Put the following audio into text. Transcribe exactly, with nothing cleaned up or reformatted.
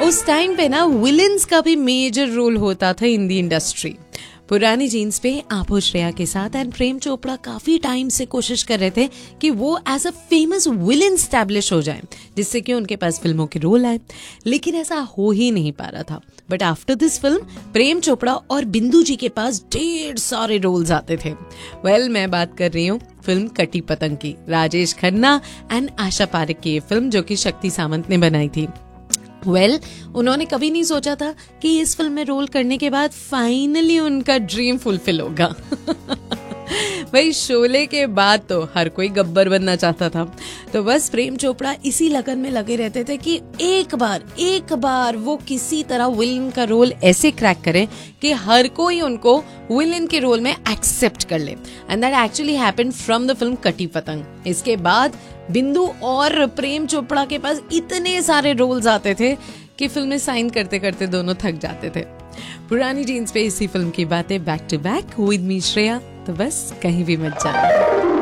उस टाइम पे ना विलेंस का भी मेजर रोल होता था इन दी इंडस्ट्री। पुरानी जीन्स पे आभो श्रेया के साथ एंड प्रेम चोपड़ा काफी टाइम से कोशिश कर रहे थे कि वो as a famous villain establish हो जाए, जिससे कि उनके पास फिल्मों के रोल आए, लेकिन ऐसा हो ही नहीं पा रहा था। But after this film Prem Chopra और बिंदु जी के पास ढेर सारे रोल्स आते थे। वेल well, मैं बात कर रही हूँ फिल्म कटी पतंग की। राजेश खन्ना एंड आशा पारेख की ये फिल्म जो कि शक्ति सामंत ने बनाई थी। वेल well, उन्होंने कभी नहीं सोचा था कि इस फिल्म में रोल करने के बाद फाइनली उनका ड्रीम फुलफिल होगा। भाई शोले के बाद तो हर कोई गब्बर बनना चाहता था, तो बस प्रेम चोपड़ा इसी लगन में लगे रहते थे कि एक बार एक बार वो किसी तरह विलन का रोल ऐसे क्रैक करे कि हर कोई उनको विलन के रोल में एक्सेप्ट कर ले। And that actually happened from the film कटी पतंग। इसके बाद बिंदु और प्रेम चोपड़ा के पास इतने सारे रोल्स आते थे कि फिल्में साइन करते करते दोनों थक जाते थे। पुरानी जीन्स पे इसी फिल्म की बातें back to back with me Shreya, तो बस कहीं भी मत जाना।